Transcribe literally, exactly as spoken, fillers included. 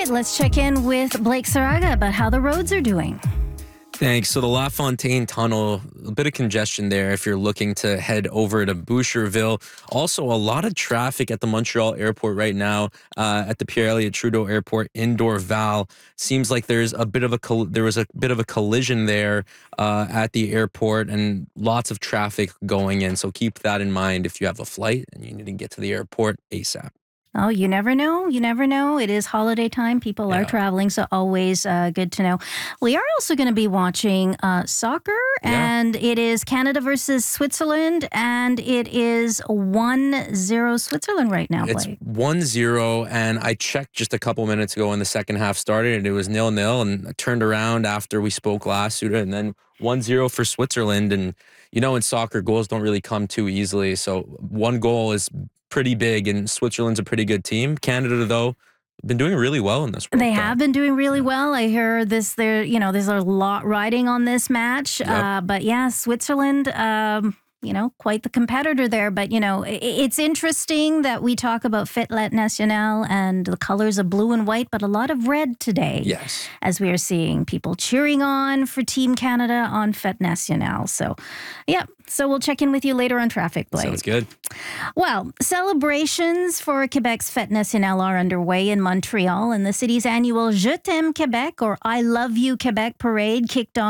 right, let's check in with Blake Saraga about how the roads are doing. Thanks. So the La Fontaine Tunnel, a bit of congestion there if you're looking to head over to Boucherville. Also, a lot of traffic at the Montreal airport right now, uh, at the Pierre Elliott Trudeau Airport in Dorval. Seems like there's a bit of a coll- there was a bit of a collision there uh, at the airport, and lots of traffic going in. So keep that in mind if you have a flight and you need to get to the airport ASAP. Oh, you never know. You never know. It is holiday time. People Yeah. are traveling, so always uh, good to know. We are also going to be watching uh, soccer, Yeah. and it is Canada versus Switzerland, and it is one zero Switzerland right now, It's Blake. one zero, and I checked just a couple minutes ago when the second half started, and it was nil nil, and I turned around after we spoke last, Suda, and then one zero for Switzerland. And, you know, in soccer, goals don't really come too easily, so one goal is pretty big, and Switzerland's a pretty good team. Canada, though, been doing really well in this World They Cup. have been doing really Yeah. well. I hear this. There, you know, there's a lot riding on this match. Yep. Uh, but yeah, Switzerland. Um, you know, quite the competitor there. But, you know, i- it's interesting that we talk about Fête Nationale and the colors of blue and white, but a lot of red today. Yes. As we are seeing people cheering on for Team Canada on Fête Nationale. So, yeah. So we'll check in with you later on traffic, Blake. Sounds good. Well, celebrations for Quebec's Fête Nationale are underway in Montreal, and the city's annual Je t'aime Québec, or I love you Quebec parade kicked off